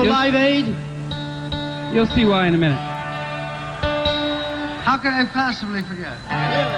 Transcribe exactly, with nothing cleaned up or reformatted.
Live Aid? You'll see why in a minute. How can I possibly forget?